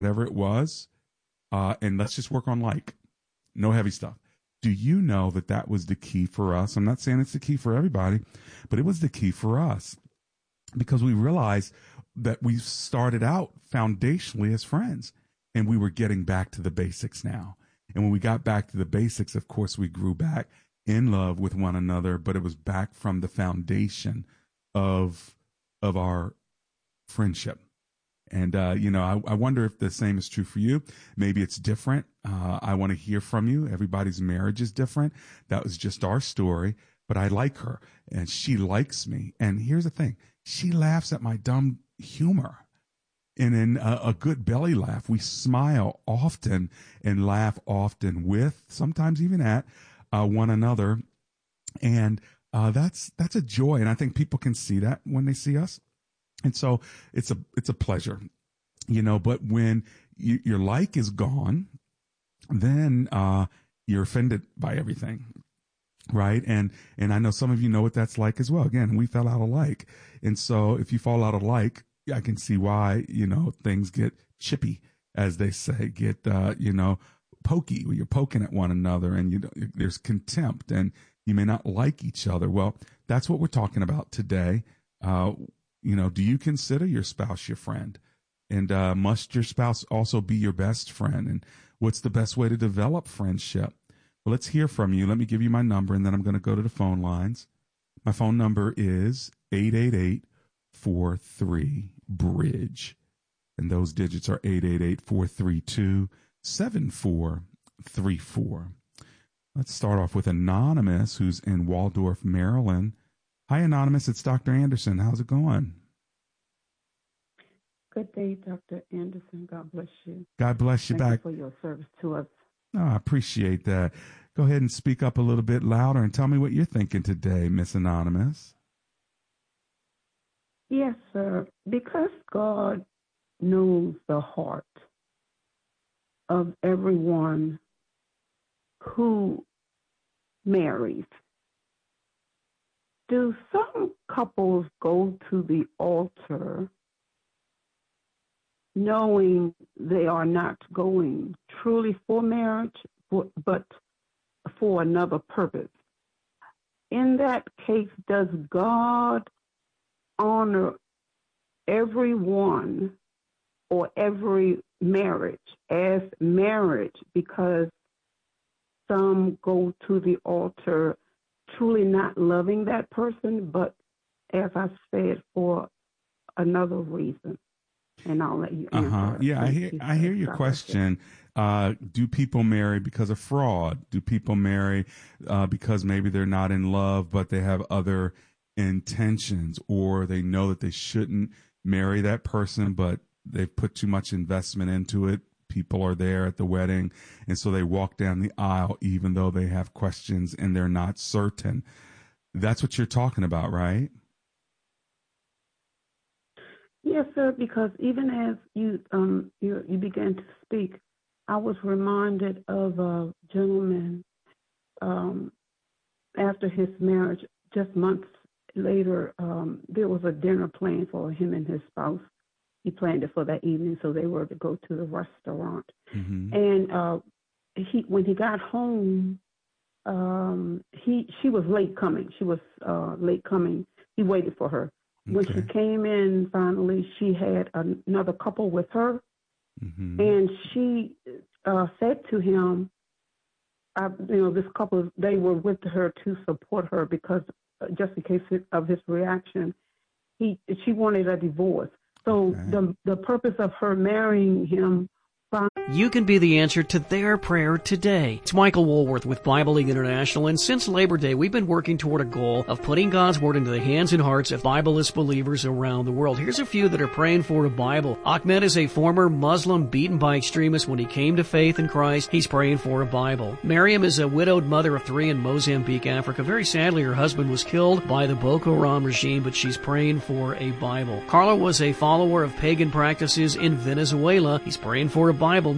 whatever it was, and let's just work on like. No heavy stuff. Do you know that that was the key for us? I'm not saying it's the key for everybody, but it was the key for us because we realized that we started out foundationally as friends and we were getting back to the basics now. And when we got back to the basics, of course, we grew back in love with one another, but it was back from the foundation of our friendship. And, I wonder if the same is true for you. Maybe it's different. I want to hear from you. Everybody's marriage is different. That was just our story, but I like her and she likes me. And here's the thing. She laughs at my dumb humor. And in a good belly laugh, we smile often and laugh often with, sometimes even at one another. And that's a joy. And I think people can see that when they see us. And so it's a pleasure, but when your like is gone, then you're offended by everything. Right. And I know some of you know what that's like as well. Again, we fell out of like. And so if you fall out of like, I can see why, things get chippy, as they say, get, pokey, where you're poking at one another and there's contempt and you may not like each other. Well, that's what we're talking about today. Do you consider your spouse your friend? And must your spouse also be your best friend? And what's the best way to develop friendship? Well, let's hear from you. Let me give you my number, and then I'm going to go to the phone lines. My phone number is 888-43-BRIDGE. And those digits are 888-432-7434. Let's start off with Anonymous, who's in Waldorf, Maryland. Hi, Anonymous. It's Dr. Anderson. How's it going? Good day, Dr. Anderson. God bless you. God bless you. Thank you for your service to us. Oh, I appreciate that. Go ahead and speak up a little bit louder and tell me what you're thinking today, Miss Anonymous. Yes, sir. Because God knows the heart of everyone who marries, do some couples go to the altar knowing they are not going truly for marriage, but for another purpose? In that case, does God honor everyone or every marriage as marriage because some go to the altar truly not loving that person, but as I said, for another reason? And I'll let you answer. Yeah, I hear your question. Do people marry because of fraud? Do people marry because maybe they're not in love, but they have other intentions, or they know that they shouldn't marry that person, but they've put too much investment into it? People are there at the wedding, and so they walk down the aisle even though they have questions and they're not certain. That's what you're talking about, right? Yes, sir, because even as you began to speak, I was reminded of a gentleman after his marriage, just months later, there was a dinner planned for him and his spouse. He planned it for that evening, so they were to go to the restaurant. Mm-hmm. And when he got home, she was late coming. She was late coming. He waited for her. Okay. When she came in, finally, she had another couple with her, mm-hmm. and she said to him, this couple, they were with her to support her because just in case of his reaction, she wanted a divorce. So okay. the purpose of her marrying him. You can be the answer to their prayer today. It's Michael Woolworth with Bible League International, and since Labor Day, we've been working toward a goal of putting God's Word into the hands and hearts of Bibleist believers around the world. Here's a few that are praying for a Bible. Ahmed is a former Muslim beaten by extremists when he came to faith in Christ. He's praying for a Bible. Miriam is a widowed mother of 3 in Mozambique, Africa. Very sadly, her husband was killed by the Boko Haram regime, but she's praying for a Bible. Carla was a follower of pagan practices in Venezuela. He's praying for a Bible.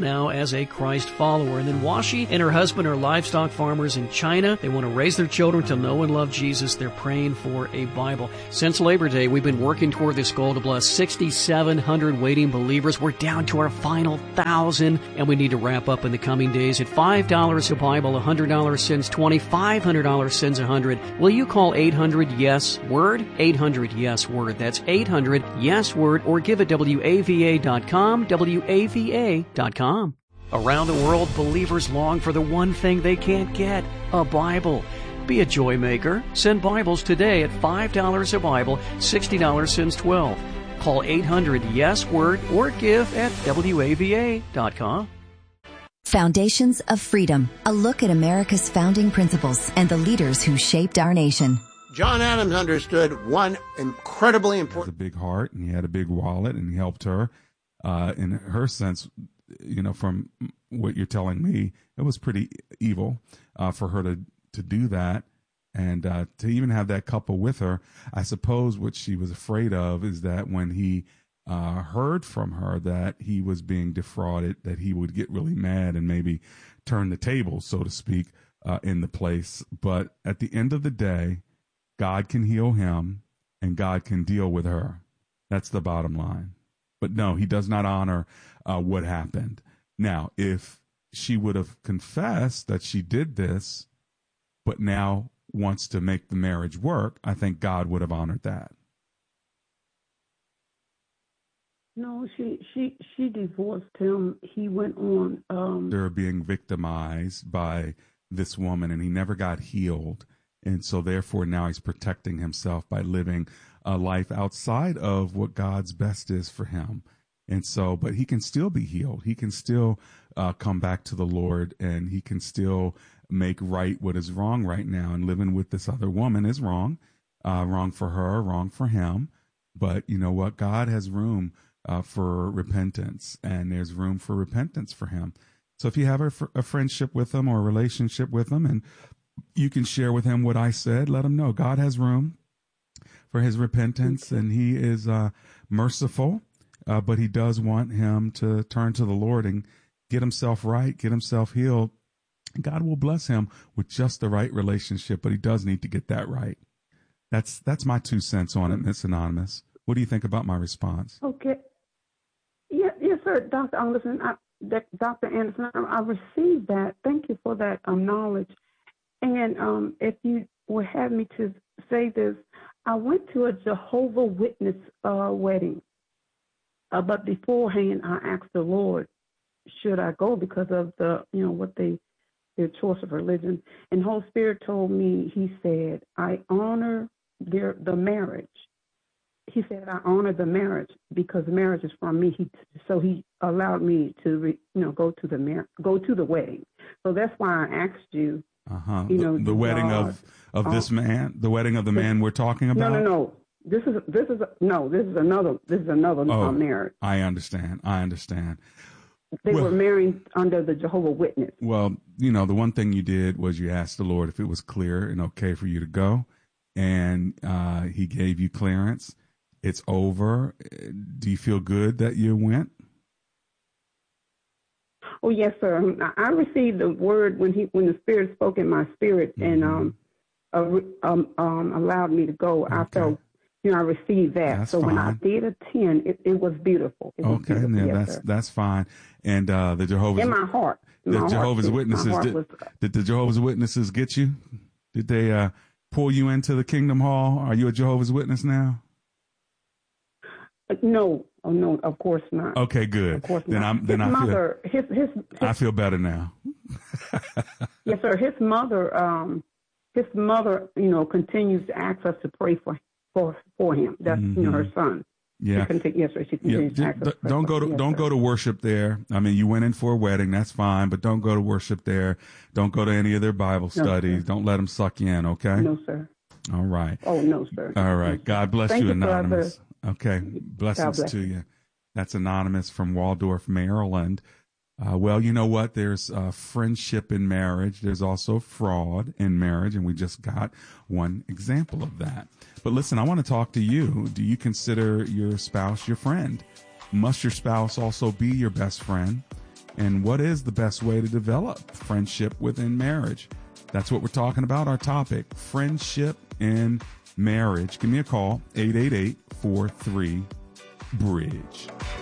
now as a Christ follower. And then Washi and her husband are livestock farmers in China. They want to raise their children to know and love Jesus. They're praying for a Bible. Since Labor Day, we've been working toward this goal to bless 6,700 waiting believers. We're down to our final 1,000, and we need to wrap up in the coming days. At $5 a Bible, $100 sends 20, $500 sends 100. Will you call 800-YES-WORD? 800-YES-WORD. That's 800-YES-WORD, or give at WAVA.com, WAVA.com. Around the world, believers long for the one thing they can't get, a Bible. Be a joy maker. Send Bibles today at $5 a Bible, $60 sends 12. Call 800-YES-WORD or give at WAVA.com. Foundations of Freedom, a look at America's founding principles and the leaders who shaped our nation. John Adams understood one incredibly important... He had a big heart, and he had a big wallet, and he helped her. In her sense, from what you're telling me, it was pretty evil for her to do that. And to even have that couple with her, I suppose what she was afraid of is that when he heard from her that he was being defrauded, that he would get really mad and maybe turn the table, so to speak, in the place. But at the end of the day, God can heal him and God can deal with her. That's the bottom line. But no, he does not honor what happened. Now, if she would have confessed that she did this, but now wants to make the marriage work, I think God would have honored that. No, she divorced him. He went on. They're being victimized by this woman, and he never got healed. And so therefore now he's protecting himself by living a life outside of what God's best is for him. And so, but he can still be healed. He can still come back to the Lord, and he can still make right what is wrong right now. And living with this other woman is wrong, wrong for her, wrong for him. But you know what? God has room for repentance, and there's room for repentance for him. So if you have a friendship with him or a relationship with him, and you can share with him what I said, let him know God has room for his repentance, and he is merciful, but he does want him to turn to the Lord and get himself right, get himself healed. God will bless him with just the right relationship, but he does need to get that right. That's my 2 cents on it, Miss Anonymous. What do you think about my response? Okay. Yes, sir, Dr. Anderson. Dr. Anderson, I received that. Thank you for that knowledge. And if you would have me to say this, I went to a Jehovah Witness wedding, but beforehand I asked the Lord, should I go because of the, what their choice of religion. And the Holy Spirit told me, he said, I honor the marriage. He said, I honor the marriage because the marriage is from me. So he allowed me to, go to the wedding. So that's why I asked you. The wedding of this man, the wedding of the man we're talking about. No. This is another marriage. I understand. They were married under the Jehovah Witness. Well, the one thing you did was you asked the Lord if it was clear and okay for you to go, and he gave you clearance. It's over. Do you feel good that you went? Oh, yes, sir. I received the word when the Spirit spoke in my spirit, and allowed me to go. Okay. I felt, I received that. That's so fine. When I did attend, it was beautiful. It was beautiful. Yeah, yes, that's fine. And the Jehovah's in my heart. Did the Jehovah's Witnesses get you? Did they pull you into the Kingdom Hall? Are you a Jehovah's Witness now? No, of course not. Okay, good. Of course not. I feel better now. Yes, sir. His mother, continues to ask us to pray for him. That's her son. Yeah. Yes, sir. She continues to ask us. Don't go to worship there. I mean, you went in for a wedding. That's fine, but don't go to worship there. Don't go to any of their Bible studies. Don't let them suck you in. Okay. No, sir. All right. Oh, no, sir. All right. No, God bless you, Anonymous. Okay. Blessings bless to you. That's Anonymous from Waldorf, Maryland. Well, you know what? There's friendship in marriage. There's also fraud in marriage, and we just got one example of that. But listen, I want to talk to you. Do you consider your spouse your friend? Must your spouse also be your best friend? And what is the best way to develop friendship within marriage? That's what we're talking about. Our topic, friendship in marriage. Give me a call, 888-43-BRIDGE.